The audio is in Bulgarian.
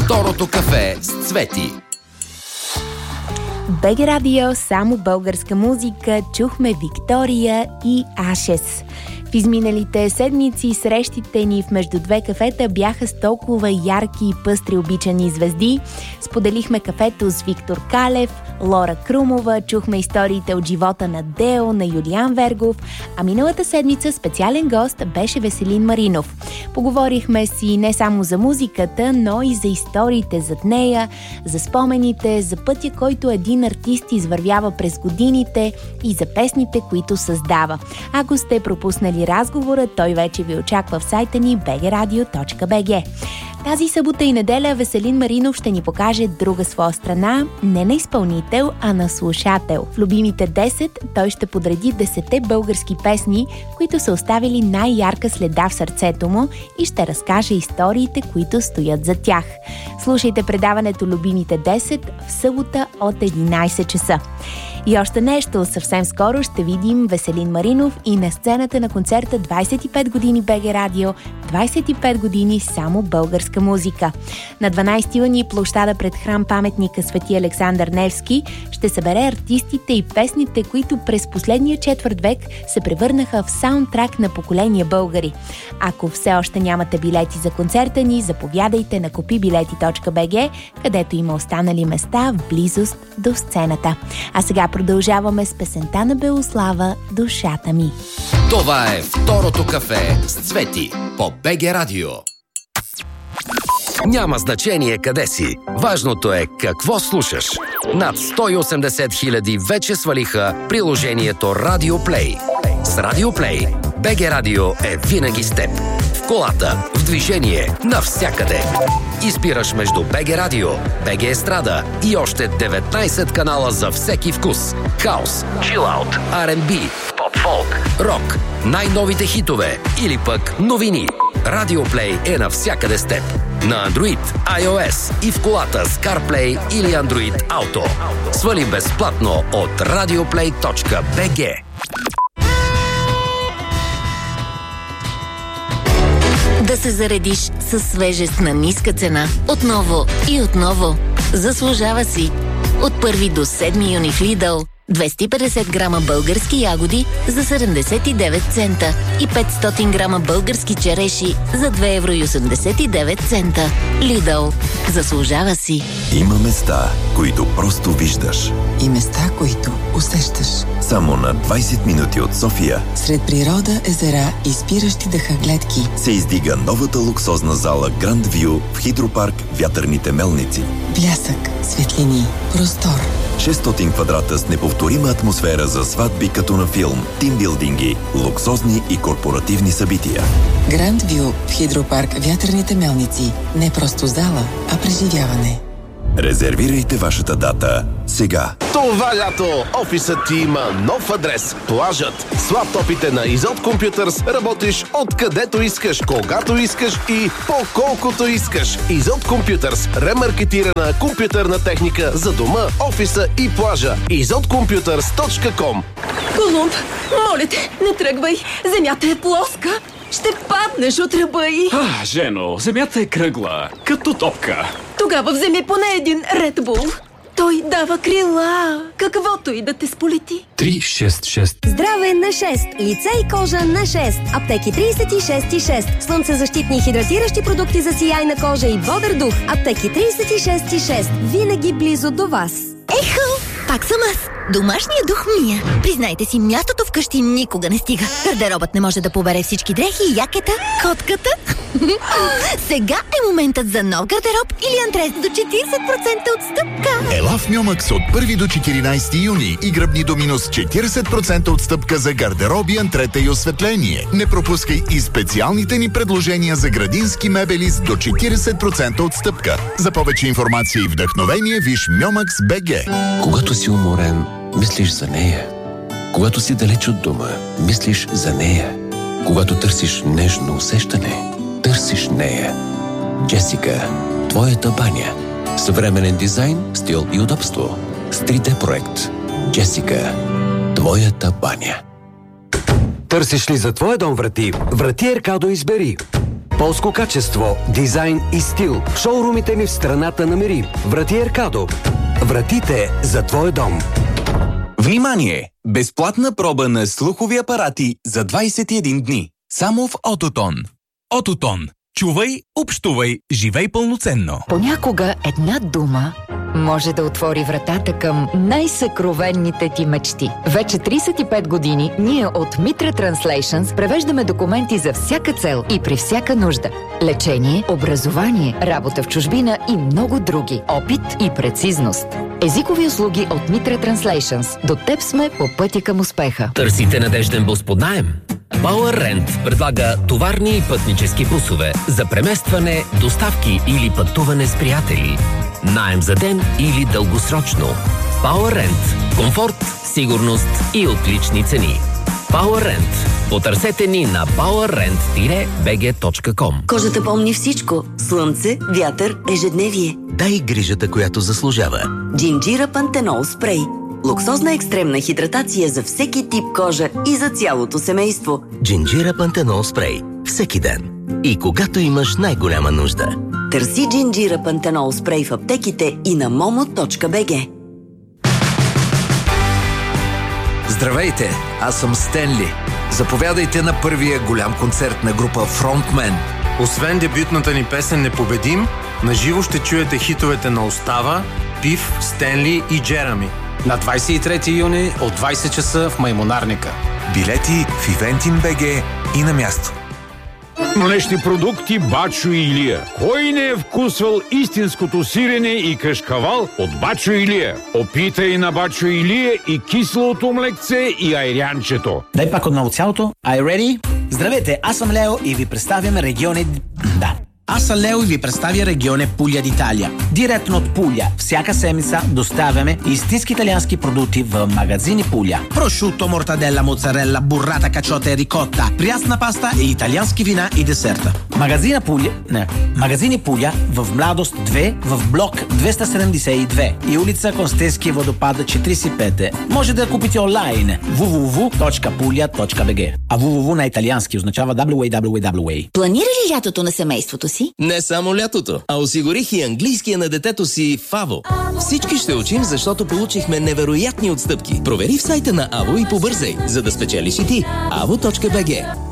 Второто кафе с Цвети. БГ Радио, само българска музика, чухме Виктория и Ашес. В изминалите седмици срещите ни в Между две кафета бяха с толкова ярки и пъстри обичани звезди. Споделихме кафето с Виктор Калев, Лора Крумова, чухме историите от живота на Део, на Юлиан Вергов, а миналата седмица специален гост беше Веселин Маринов. Поговорихме си не само за музиката, но и за историите зад нея, за спомените, за пътя, който един артист извървява през годините и за песните, които създава. Ако сте пропуснали разговора, той вече ви очаква в сайта ни bgradio.bg. Тази събота и неделя Веселин Маринов ще ни покаже друга своя страна, не на изпълнител, а на слушател. В любимите 10 той ще подреди 10 български песни, които са оставили най-ярка следа в сърцето му и ще разкаже историите, които стоят за тях. Слушайте предаването Любимите 10 в събота от 11 часа. И още нещо, съвсем скоро ще видим Веселин Маринов и на сцената на концерта 25 години БГ Радио, 25 години само българска музика. На 12 юни площада пред храм паметника Свети Александър Невски ще събере артистите и песните, които през последния четвърт век се превърнаха в саундтрак на поколения българи. Ако все още нямате билети за концерта ни, заповядайте на kupibileti.bg, където има останали места в близост до сцената. А сега продължаваме с песента на Белослава "Душата ми". Това е Второто кафе с Цвети по БГ Радио. Няма значение къде си. Важното е какво слушаш. Над 180 хиляди вече свалиха приложението Radio Play. С Radio Play БГ Радио е винаги с теб. В колата, в движение, навсякъде. Избираш между БГ Радио, БГ Естрада и още 19 канала за всеки вкус. Хаус, чилаут, R&B, поп-фолк, рок, най-новите хитове или пък новини. Radio Play е навсякъде с теб. На Android, iOS и в колата с CarPlay или Android Auto. Свали безплатно от radioplay.bg. Да се заредиш със свежест на ниска цена. Отново и отново. Заслужава си. От 1 до 7 юни в Lidl 250 грама български ягоди за 79 цента и 500 грама български череши за 2,89 цента. Lidl. Заслужава си. Има места, които просто виждаш. И места, които усещаш. Само на 20 минути от София, сред природа, езера и спиращи дъха гледки, се издига новата луксозна зала Grand View в Хидропарк Вятърните мелници. Блясък, светлини, простор. 600 квадрата с неповторима атмосфера за сватби като на филм, тимбилдинги, луксозни и корпоративни събития. Grand View в Хидропарк Вятърните мелници. Не просто зала, а преживяване. Резервирайте вашата дата сега. Това лято офисът ти има нов адрес. Плажът. С лаптопите на Изот Компютърс работиш откъдето искаш, когато искаш и по колкото искаш. Изот Компютърс. Ремаркетирана компютърна техника за дома, офиса и плажа. izotcomputers.com. Колумб, моля те, не тръгвай. Земята е плоска. Ще паднеш от ръба й. Жено, земята е кръгла, като топка. Тогава вземи поне един Red Bull. Той дава крила, каквото и да те сполети. 366. Здраве на 6. Лице и кожа на 6. Аптеки 36,6. Слънцезащитни и хидратиращи продукти за сияйна кожа и бодър дух. Аптеки 36,6. Винаги близо до вас. Ехо, пак съм аз. Домашният дух Мия. Признайте си, мястото вкъщи никога не стига. Гардеробът не може да побере всички дрехи и якета, котката. Сега е моментът за нов гардероб или антрес до 40% отстъпка. Ела в Мьомакс от 1 до 14 юни и гръбни до минус 40% отстъпка за гардероби, антрета и осветление. Не пропускай и специалните ни предложения за градински мебели с до 40% отстъпка. За повече информация и вдъхновение виж Мьомакс БГ. Когато си уморен, мислиш за нея. Когато си далеч от дома, мислиш за нея. Когато търсиш нежно усещане, търсиш нея. Джесика, твоята баня. Съвременен дизайн, стил и удобство. С 3D проект. Джесика, твоята баня. Търсиш ли за твоя дом врати? Врати Еркадо избери. Полско качество, дизайн и стил. В шоурумите ни в страната намери. Врати Еркадо. Вратите за твой дом. Внимание! Безплатна проба на слухови апарати за 21 дни. Само в Ототон. Ототон. Чувай, общувай, живей пълноценно. Понякога една дума може да отвори вратата към най-съкровенните ти мечти. Вече 35 години ние от Mitra Translations превеждаме документи за всяка цел и при всяка нужда. Лечение, образование, работа в чужбина и много други. Опит и прецизност. Езикови услуги от Mitra Translations. До теб сме по пътя към успеха. Търсите надежден бус под наем? Power Rent предлага товарни и пътнически бусове за преместване, доставки или пътуване с приятели. Наем за ден или дългосрочно. Power Rent. Комфорт, сигурност и отлични цени. Power Rent. Потърсете ни на powerrent-bg.com. Кожата помни всичко. Слънце, вятър, ежедневие. Дай грижата, която заслужава. Джинджира Пантенол спрей. Луксозна екстремна хидратация за всеки тип кожа и за цялото семейство. Джинджира Пантенол спрей. Всеки ден. И когато имаш най-голяма нужда. Търси Джинджира Пантенол спрей в аптеките и на momo.bg. Здравейте, аз съм Стенли. Заповядайте на първия голям концерт на група Frontman. Освен дебютната ни песен "Непобедим", наживо ще чуете хитовете на Остава, Пив, Стенли и Джерами. На 23 юни от 20 часа в Маймонарника. Билети в Eventim.bg и на място. Млечни продукти Бачо Илия. Кой не е вкусвал истинското сирене и кашкавал от Бачо Илия? Опитай на Бачо Илия и киселото млекце и айрянчето. Дай пак отново цялото. Are you ready? Здравейте, аз съм Лео и ви представям региони... Аз съм Лео и ви представя регионе Пуля d'Italia. Директно от Пуля. Всяка седмица доставяме истински италиански продукти в магазини Пуля. Прошуто, мортаделла, моцарелла, буррата, качота и рикотта, прясна паста и италиански вина и десерта. Магазини Пуля в Младост 2 в блок 272 и улица Констенски водопад 45. Може да купите онлайн www.puglia.bg. А www на италиански означава www. Планира ли лятото на семейството си? Не само лятото, а осигурих и английския на детето си в АВО. Всички ще учим, защото получихме невероятни отстъпки. Провери в сайта на АВО и побързай, за да спечелиш и ти. avo.bg.